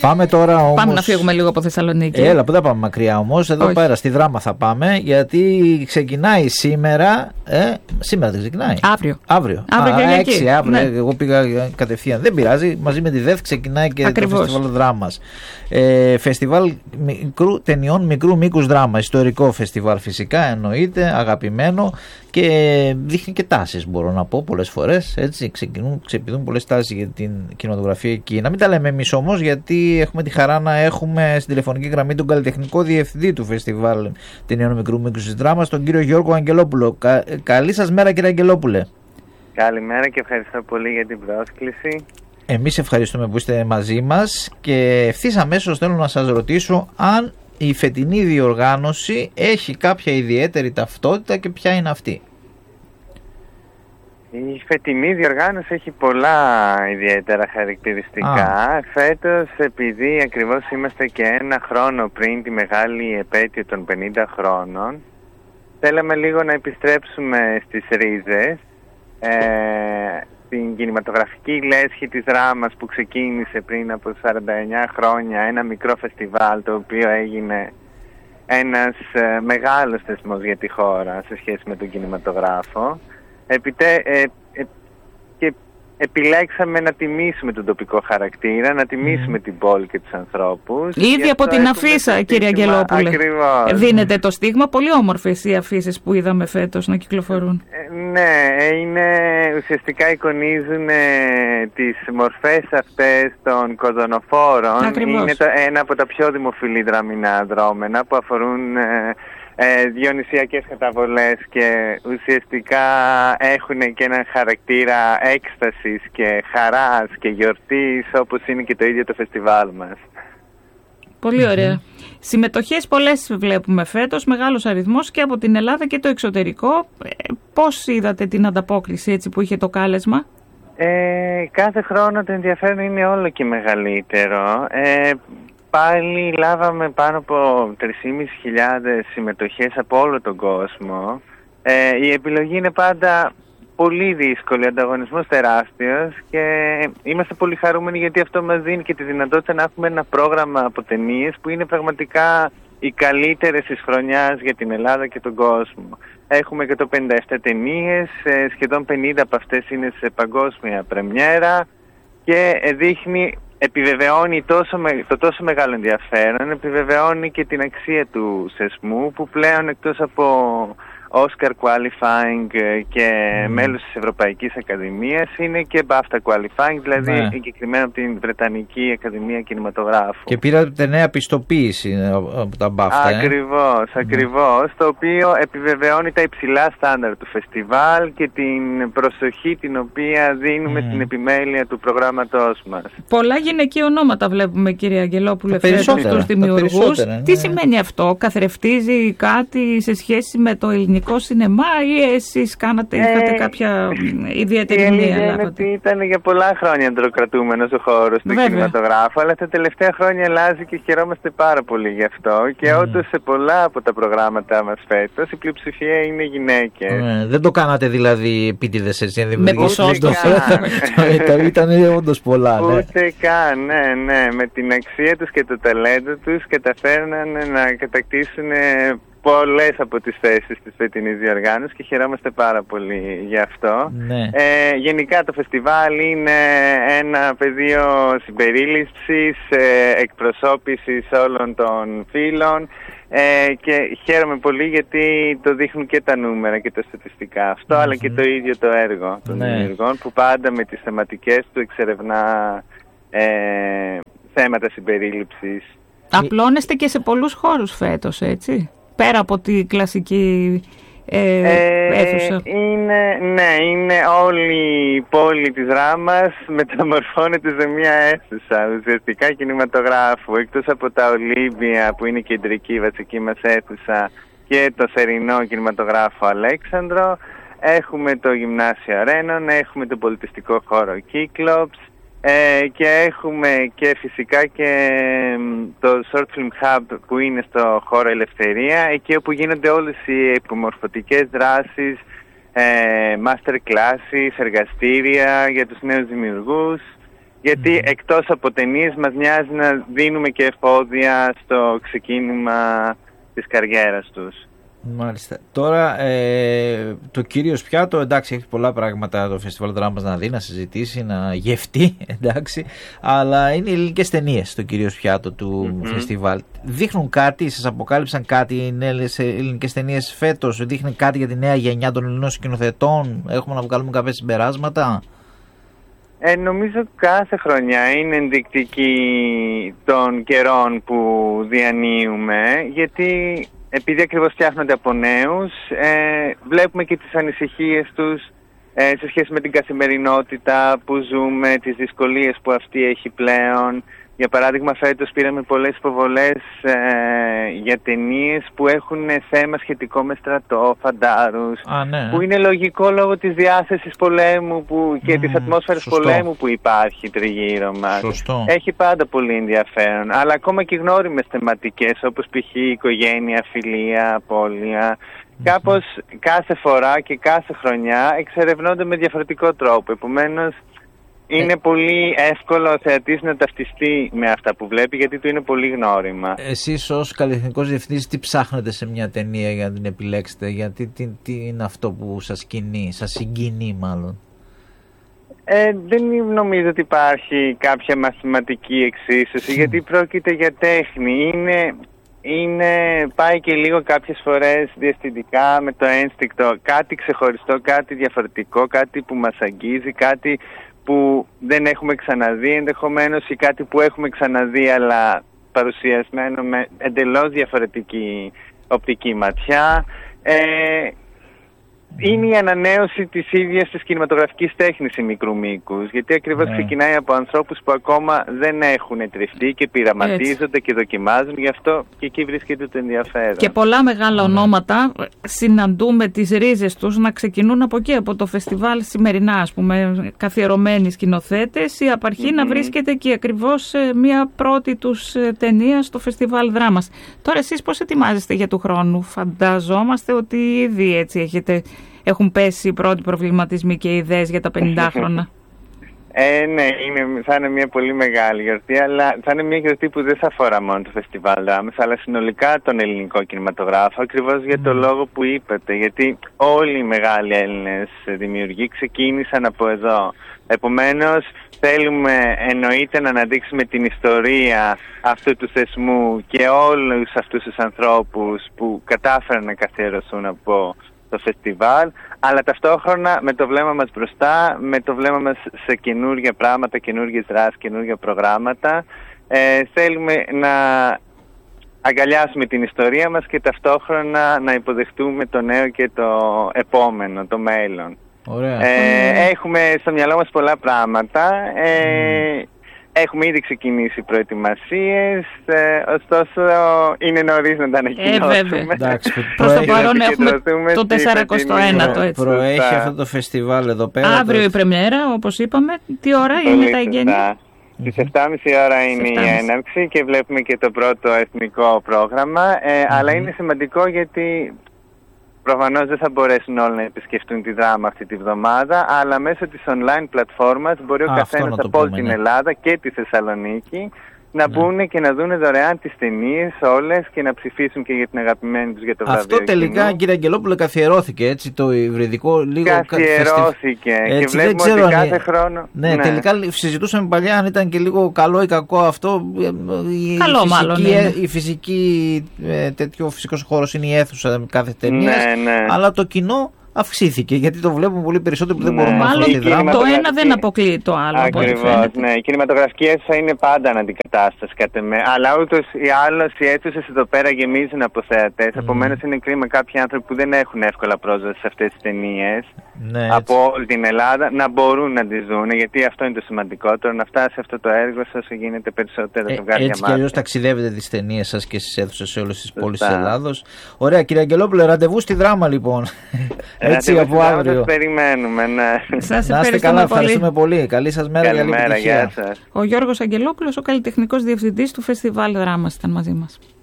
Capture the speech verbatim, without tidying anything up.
Πάμε τώρα όμως... Πάμε να φύγουμε λίγο από Θεσσαλονίκη. Έλα, που δεν πάμε μακριά όμως. Εδώ Όχι. πέρα στη Δράμα θα πάμε, γιατί ξεκινάει σήμερα. Ε, σήμερα δεν ξεκινάει. Αύριο. Αύριο. Αύριο Α, Κυριακή. έξι, αύριο. Ναι. Εγώ πήγα κατευθείαν. Δεν πειράζει. Μαζί με τη ΔΕΘ ξεκινάει και Ακριβώς. το φεστιβάλ Δράμας. Ε, φεστιβάλ μικρού, ταινιών μικρού μήκους δράμα. Ιστορικό φεστιβάλ φυσικά, εννοείται, αγαπημένο, και δείχνει και τάσεις, μπορώ να πω, πολλές φορές. Έτσι, ξεκινούν, ξεπηδούν πολλές τάσεις για την κινηματογραφία εκεί. Να μην τα λέμε εμείς όμως, γιατί έχουμε τη χαρά να έχουμε στην τηλεφωνική γραμμή τον καλλιτεχνικό διευθυντή του φεστιβάλ ταινιών μικρού μήκους δράμας, τον κύριο Γιώργο Αγγελόπουλο. Κα, καλή σας μέρα, κύριε Αγγελόπουλε. Καλημέρα και ευχαριστώ πολύ για την πρόσκληση. Εμείς ευχαριστούμε που είστε μαζί μας, και ευθύς αμέσως θέλω να σας ρωτήσω αν η φετινή διοργάνωση έχει κάποια ιδιαίτερη ταυτότητα και ποια είναι αυτή. Η φετινή διοργάνωση έχει πολλά ιδιαίτερα χαρακτηριστικά. Α. Φέτος, επειδή ακριβώς είμαστε και ένα χρόνο πριν τη μεγάλη επέτειο των πενήντα χρόνων, θέλαμε λίγο να επιστρέψουμε στις ρίζες, ε, την κινηματογραφική λέσχη της Δράμας που ξεκίνησε πριν από σαράντα εννιά χρόνια, ένα μικρό φεστιβάλ το οποίο έγινε ένας ε, μεγάλος θεσμός για τη χώρα σε σχέση με τον κινηματογράφο. Επιτε, ε, ε, και επιλέξαμε να τιμήσουμε τον τοπικό χαρακτήρα, να τιμήσουμε mm. την πόλη και τους ανθρώπους. Ήδη από την αφίσα, κύριε Αγγελόπουλε, δίνεται το στίγμα. Πολύ όμορφες οι αφίσες που είδαμε φέτος να κυκλοφορούν. Ε, ναι, είναι, ουσιαστικά εικονίζουν ε, τις μορφές αυτές των κοδωνοφόρων. Ακριβώς. Είναι το, ένα από τα πιο δημοφιλή δραμινά δρόμενα που αφορούν... Ε, Ε, διονυσιακές καταβολές και ουσιαστικά έχουν και έναν χαρακτήρα έκστασης και χαράς και γιορτής, όπως είναι και το ίδιο το φεστιβάλ μας. Πολύ ωραία. Συμμετοχές πολλές βλέπουμε φέτος, μεγάλος αριθμός και από την Ελλάδα και το εξωτερικό. Πώς είδατε την ανταπόκριση έτσι που είχε το κάλεσμα? Ε, κάθε χρόνο το ενδιαφέρον είναι όλο και μεγαλύτερο. Ε, Πάλι λάβαμε πάνω από τρεις χιλιάδες πεντακόσιες συμμετοχές από όλο τον κόσμο. Ε, η επιλογή είναι πάντα πολύ δύσκολη, ο ανταγωνισμός τεράστιος, και είμαστε πολύ χαρούμενοι γιατί αυτό μας δίνει και τη δυνατότητα να έχουμε ένα πρόγραμμα από ταινίες που είναι πραγματικά οι καλύτερες της χρονιάς για την Ελλάδα και τον κόσμο. Έχουμε και το πενήντα επτά ταινίες, σχεδόν πενήντα από αυτές είναι σε παγκόσμια πρεμιέρα, και δείχνει... επιβεβαιώνει τόσο με, το τόσο μεγάλο ενδιαφέρον, επιβεβαιώνει και την αξία του σεσμού, που πλέον εκτός από Oscar qualifying και mm. μέλος της Ευρωπαϊκής Ακαδημίας είναι και BAFTA qualifying, δηλαδή ναι. εγκεκριμένα από την Βρετανική Ακαδημία Κινηματογράφου. Και πήρατε νέα πιστοποίηση από τα BAFTA. Ακριβώς, ε? ακριβώς, mm. το οποίο επιβεβαιώνει τα υψηλά στάνταρ του φεστιβάλ και την προσοχή την οποία δίνουμε mm. στην επιμέλεια του προγράμματός μας. Πολλά γυναικεία ονόματα βλέπουμε, κύριε Αγγελόπουλε, φέτος στους δημιουργούς. Ναι. Τι σημαίνει αυτό, καθρεφτίζει κάτι σε σχέση με το ελληνικό σινεμά ή εσείς κάνατε, είχατε ε, κάποια ιδιαίτερη μνήμα? Η ήταν για πολλά χρόνια αντροκρατούμενος ο χώρος του κινηματογράφου, αλλά τα τελευταία χρόνια αλλάζει και χαιρόμαστε πάρα πολύ γι' αυτό, και mm. όντως σε πολλά από τα προγράμματα μας φέτος η πλειοψηφία είναι γυναίκες. Mm. Δεν το κάνατε δηλαδή επίτηδες έτσι? Με ποσόστο. Ήταν όντως πολλά. Ναι. Ούτε καν, ναι, ναι. Με την αξία τους και το ταλέντο τους καταφέρνανε να κατακτήσουν πολλές από τις θέσεις της φετινής διοργάνωσης και χαιρόμαστε πάρα πολύ γι' αυτό. Ναι. Ε, γενικά το φεστιβάλ είναι ένα πεδίο συμπερίληψης, ε, εκπροσώπησης όλων των φύλων, ε, και χαίρομαι πολύ γιατί το δείχνουν και τα νούμερα και τα στατιστικά αυτό, mm-hmm. αλλά και το ίδιο το έργο των ναι. δημιουργών, που πάντα με τις θεματικές του εξερευνά ε, θέματα συμπερίληψης. Απλώνεστε και σε πολλούς χώρους φέτος, έτσι? Πέρα από τη κλασική ε, ε, αίθουσα. Είναι, ναι, είναι όλη η πόλη της Δράμας μεταμορφώνεται σε μια αίθουσα ουσιαστικά κινηματογράφου. Εκτός από τα Ολύμπια που είναι η κεντρική βασική μας αίθουσα και το θερινό κινηματογράφο Αλέξανδρο, έχουμε το Γυμνάσιο Αρένων, έχουμε το πολιτιστικό χώρο Κύκλοψ, Ε, και έχουμε και φυσικά και το Short Film Hub που είναι στο χώρο Ελευθερία, εκεί όπου γίνονται όλες οι υπομορφωτικές δράσεις, ε, master classes, εργαστήρια για τους νέους δημιουργούς, Γιατί mm. εκτός από ταινίες μας νοιάζει να δίνουμε και εφόδια στο ξεκίνημα της καριέρας τους. Μάλιστα. Τώρα ε, το Κύριος Πιάτο, εντάξει, έχει πολλά πράγματα το Φεστιβάλ Δράμας να δει, να συζητήσει, να γευτεί, εντάξει, αλλά είναι οι ελληνικές ταινίες το Κύριος Πιάτο του mm-hmm. φεστιβάλ. Δείχνουν κάτι, σας αποκάλυψαν κάτι οι ελληνικές ταινίες φέτος, δείχνουν κάτι για τη νέα γενιά των Ελληνών σκηνοθετών, έχουμε να βγάλουμε κάποια συμπεράσματα? Ε, νομίζω κάθε χρονιά είναι ενδεικτική των καιρών που διανύουμε, γιατί επειδή ακριβώς φτιάχνονται από νέους, ε, βλέπουμε και τις ανησυχίες τους ε, σε σχέση με την καθημερινότητα που ζούμε, τις δυσκολίες που αυτή έχει πλέον. Για παράδειγμα, φέτος πήραμε πολλές υποβολές ε, για ταινίες που έχουν θέμα σχετικό με στρατό, φαντάρους, Α, ναι. που είναι λογικό λόγω της διάθεσης πολέμου που, και mm, της ατμόσφαιρας σωστό. πολέμου που υπάρχει τριγύρω μας. Σωστό. Έχει πάντα πολύ ενδιαφέρον, αλλά ακόμα και γνώριμες θεματικές όπως π.χ. οικογένεια, φιλία, απώλεια. Mm-hmm. Κάπως κάθε φορά και κάθε χρονιά εξερευνώνται με διαφορετικό τρόπο, επομένως είναι ε... πολύ εύκολο ο θεατής να ταυτιστεί με αυτά που βλέπει, γιατί του είναι πολύ γνώριμα. Εσείς ως καλλιτεχνικός διευθυντής τι ψάχνετε σε μια ταινία για να την επιλέξετε, γιατί τι, τι είναι αυτό που σας κινεί, σας συγκινεί μάλλον? Ε, δεν νομίζω ότι υπάρχει κάποια μαθηματική εξίσωση, γιατί πρόκειται για τέχνη. Είναι, είναι, πάει και λίγο κάποιες φορές διαστητικά με το ένστικτο, κάτι ξεχωριστό, κάτι διαφορετικό, κάτι που μας αγγίζει, κάτι που δεν έχουμε ξαναδεί ενδεχομένως ή κάτι που έχουμε ξαναδεί αλλά παρουσιασμένο με εντελώς διαφορετική οπτική ματιά. Ε, είναι η ανανέωση της ίδιας της κινηματογραφικής τέχνης η μικρού μήκους, γιατί ακριβώς ναι. ξεκινάει από ανθρώπους που ακόμα δεν έχουν τριφτεί και πειραματίζονται Έτσι. και δοκιμάζουν, γι' αυτό και εκεί βρίσκεται το ενδιαφέρον. Και πολλά μεγάλα ονόματα συναντούμε τις ρίζες τους να ξεκινούν από εκεί, από το φεστιβάλ σημερινά, ας πούμε, καθιερωμένοι σκηνοθέτες, η απαρχή mm-hmm. να βρίσκεται και ακριβώς μια πρώτη τους ταινία στο φεστιβάλ δράμας. Τώρα εσείς πώς ετοιμάζεστε για του χρόνου? Φανταζόμαστε ότι ήδη έτσι έχετε... Έχουν πέσει οι πρώτοι προβληματισμοί και ιδέες για τα πενηντάχρονα. Ε, ναι, είναι, θα είναι μια πολύ μεγάλη γιορτή, αλλά θα είναι μια γιορτή που δεν θα αφορά μόνο το φεστιβάλ δράμας, αλλά συνολικά τον ελληνικό κινηματογράφο, ακριβώς για το mm. λόγο που είπατε, γιατί όλοι οι μεγάλοι Έλληνες δημιουργοί ξεκίνησαν από εδώ. Επομένως, θέλουμε εννοείται να αναδείξουμε την ιστορία αυτού του θεσμού και όλους αυτούς τους ανθρώπους που κατάφεραν να καθιερωθούν από το φεστιβάλ, αλλά ταυτόχρονα με το βλέμμα μας μπροστά, με το βλέμμα μας σε καινούργια πράγματα, καινούργιες δράσεις, καινούργια προγράμματα. Ε, θέλουμε να αγκαλιάσουμε την ιστορία μας και ταυτόχρονα να υποδεχτούμε το νέο και το επόμενο, το μέλλον. Ωραία. Ε, έχουμε στο μυαλό μας πολλά πράγματα. Ε, mm. Έχουμε ήδη ξεκινήσει προετοιμασίες, ε, ωστόσο είναι νωρίς να τα ανακοινώσουμε. Ε, Εντάξει, προς το παρόν έχουμε το τεσσαρακοστό ένατο έτσι. Προέχει αυτό το φεστιβάλ εδώ πέρα. Αύριο το... η πρεμιέρα, όπως είπαμε. Τι ώρα Πολύ είναι τα εγγένεια? Στις επτά και μισή ώρα είναι η έναρξη και βλέπουμε και το πρώτο εθνικό πρόγραμμα, ε, mm-hmm. αλλά είναι σημαντικό γιατί... Προφανώς δεν θα μπορέσουν όλοι να επισκεφτούν τη δράμα αυτή τη βδομάδα, αλλά μέσω της online πλατφόρμας μπορεί ο καθένας από όλη την Ελλάδα και τη Θεσσαλονίκη να μπουν ναι. και να δουν δωρεάν τις ταινίες όλες και να ψηφίσουν και για την αγαπημένη τους για το βραβείο. Αυτό τελικά, κοινού. Κύριε Αγγελόπουλε, καθιερώθηκε έτσι το υβριδικό λίγο. Καθιερώθηκε έτσι, και βλέπουμε ξέρω, ότι κάθε ναι, χρόνο. Ναι, ναι, τελικά συζητούσαμε παλιά αν ήταν και λίγο καλό ή κακό αυτό. Η καλό φυσική, μάλλον. Είναι. Η φυσική, τέτοιο φυσικός χώρος είναι η αίθουσα κάθε ταινία. Ναι, ναι. Αλλά το κοινό αυξήθηκε, γιατί το βλέπουμε πολύ περισσότερο που δεν ναι. μπορούμε να δούμε τη δράμα. Το ένα δεν αποκλείει το άλλο. Ακριβώς, ναι. Η κινηματογραφική αίθουσα είναι πάντα αναντικατάσταση κατά με. Αλλά ούτως ή άλλως οι αίθουσες εδώ πέρα γεμίζουν από θεατές. Mm. Επομένως είναι κρίμα κάποιοι άνθρωποι που δεν έχουν εύκολα πρόσβαση σε αυτές τις ταινίες ναι, από όλη την Ελλάδα να μπορούν να τις δουν. Γιατί αυτό είναι το σημαντικότερο, να φτάσει αυτό το έργο σε όσο γίνεται περισσότερα ζευγάρια μάτια. Έτσι κι αλλιώς ταξιδεύετε τις ταινίες σας και στις αίθουσες σε όλες τις πόλεις της Ελλάδος. Ωραία, κύριε Αγγελόπουλε, ραντεβού στη δράμα λοιπόν. Έτσι από αύριο. Σας περιμένουμε, ναι. Σας να είστε καλά, ευχαριστούμε πολύ. Καλή σας μέρα. Καλημέρα, γεια σας. Ο Γιώργος Αγγελόπουλος, ο καλλιτεχνικός διευθυντής του Φεστιβάλ Δράμας, ήταν μαζί μας.